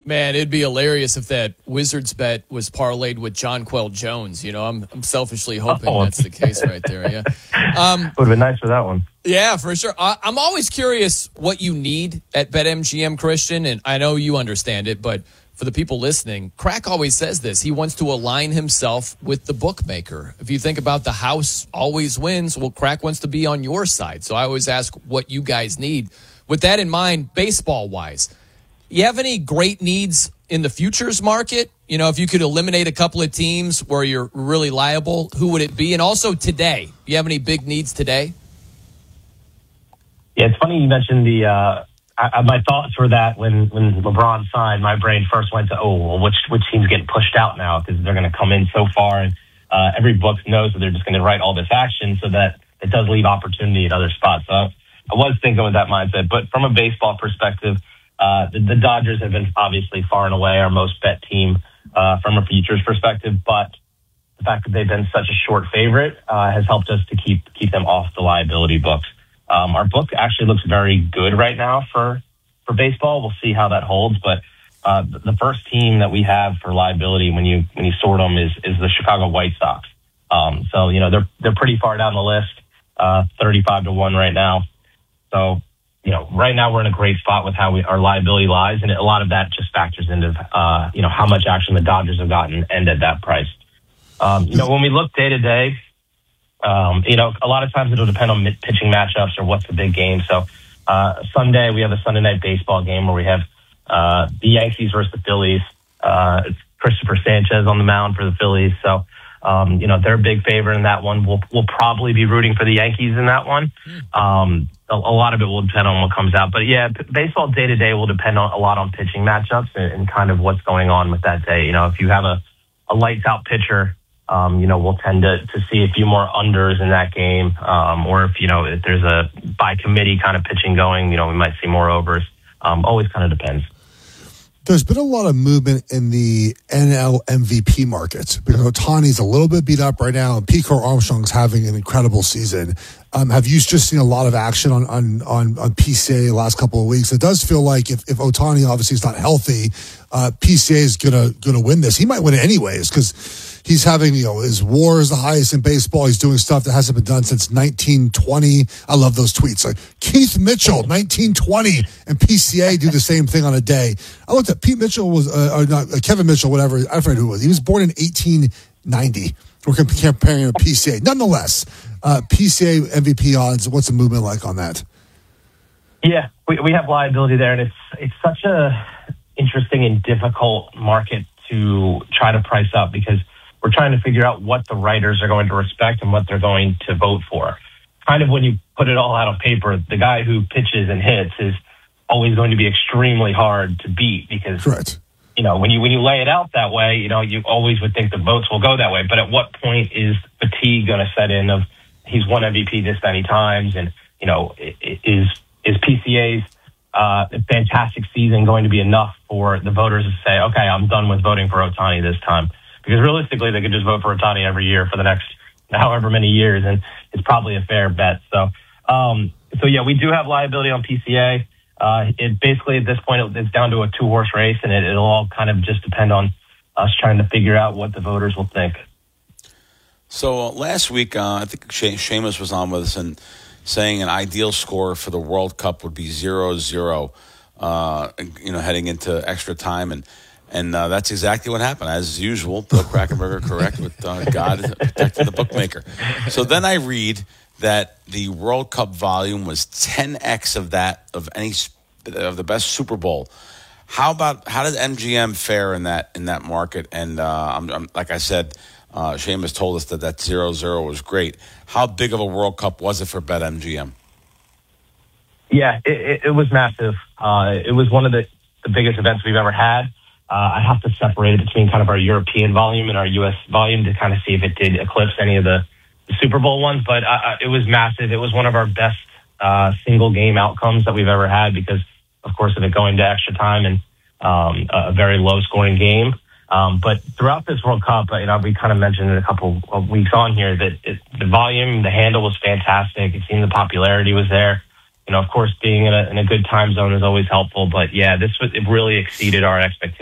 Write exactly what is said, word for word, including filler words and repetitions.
Man, it'd be hilarious if that Wizards bet was parlayed with Jonquel Jones. You know, I'm I'm selfishly hoping oh. that's the case right there. Yeah, um, would have been nice for that one. Yeah, for sure. I, I'm always curious what you need at BetMGM, Christian, and I know you understand it, but for the people listening, Crack always says this. He wants to align himself with the bookmaker. If you think about the house always wins, well, Crack wants to be on your side. So I always ask what you guys need. With that in mind, baseball-wise, you have any great needs in the futures market? You know, if you could eliminate a couple of teams where you're really liable, who would it be? And also today, you have any big needs today? Yeah, it's funny you mentioned the uh, I, my thoughts were that when, when LeBron signed, my brain first went to, oh, well, which which team's getting pushed out now because they're going to come in so far, and uh, every book knows that they're just going to write all this action, so that it does leave opportunity at other spots. So I was thinking with that mindset, but from a baseball perspective, uh, the, the Dodgers have been obviously far and away our most bet team uh, from a futures perspective, but the fact that they've been such a short favorite uh, has helped us to keep keep them off the liability books. Um, our book actually looks very good right now for, for baseball. We'll see how that holds, but uh, the first team that we have for liability when you when you sort them is is the Chicago White Sox. Um, so you know they're they're pretty far down the list, uh, thirty-five to one right now. So you know right now we're in a great spot with how we, our liability lies, and a lot of that just factors into uh, you know how much action the Dodgers have gotten and at that price. Um, you know when we look day to day. Um, you know, a lot of times it'll depend on pitching matchups or what's the big game. So uh, Sunday, we have a Sunday night baseball game where we have uh, the Yankees versus the Phillies. Uh, it's Christopher Sanchez on the mound for the Phillies. So, um, you know, they're a big favorite in that one. We'll, we'll probably be rooting for the Yankees in that one. Um, a, a lot of it will depend on what comes out. But, yeah, baseball day-to-day will depend on, a lot on pitching matchups and, and kind of what's going on with that day. You know, if you have a, a lights-out pitcher, Um, you know, we'll tend to, to see a few more unders in that game. Um, or if, you know, if there's a by committee kind of pitching going, you know, we might see more overs. Um, always kind of depends. There's been a lot of movement in the N L M V P market because Ohtani's a little bit beat up right now and Pico Armstrong's having an incredible season. Um, have you just seen a lot of action on, on, on, on P C A the last couple of weeks? It does feel like if, if Ohtani obviously is not healthy, uh, P C A is gonna, gonna win this. He might win it anyways because he's having, you know, his WAR is the highest in baseball. He's doing stuff that hasn't been done since nineteen twenty. I love those tweets. Like Keith Mitchell, nineteen twenty, and P C A do the same thing on a day. I looked at Pete Mitchell was, uh, or not, uh, Kevin Mitchell, whatever. I forget who it was. He was born in eighteen ninety. We're comparing him to P C A. Nonetheless, uh, P C A M V P odds, what's the movement like on that? Yeah, we, we have liability there, and it's it's such a interesting and difficult market to try to price up because we're trying to figure out what the writers are going to respect and what they're going to vote for. Kind of when you put it all out on paper, the guy who pitches and hits is always going to be extremely hard to beat because, Correct. you know, when you when you lay it out that way, you know, you always would think the votes will go that way. But at what point is fatigue going to set in of he's won M V P this many times and, you know, is is P C A's uh, fantastic season going to be enough for the voters to say, okay, I'm done with voting for Ohtani this time? Because realistically, they could just vote for Ohtani every year for the next however many years, and it's probably a fair bet. So, um, so yeah, we do have liability on P C A. Uh, it basically at this point it's down to a two-horse race, and it, it'll all kind of just depend on us trying to figure out what the voters will think. So uh, last week, uh, I think she- Seamus was on with us and saying an ideal score for the World Cup would be zero zero, uh, you know, heading into extra time. And And uh, that's exactly what happened. As usual, Bill Krackomberger correct with uh, God protecting the bookmaker. So then I read that the World Cup volume was ten x of that of any of the best Super Bowl. How about how did M G M fare in that in that market? And uh, I'm, I'm, like I said, uh, Seamus told us that that zero zero was great. How big of a World Cup was it for BetMGM? Yeah, it, it, it was massive. Uh, it was one of the, the biggest events we've ever had. Uh, I have to separate it between kind of our European volume and our U S volume to kind of see if it did eclipse any of the, the Super Bowl ones. But uh, it was massive. It was one of our best uh, single game outcomes that we've ever had because, of course, of it going to extra time and um, a very low scoring game. Um, but throughout this World Cup, you know, we kind of mentioned it a couple of weeks on here that it, the volume, the handle was fantastic. It seemed the popularity was there. You know, of course, being in a, in a good time zone is always helpful. But yeah, this was, it really exceeded our expectations.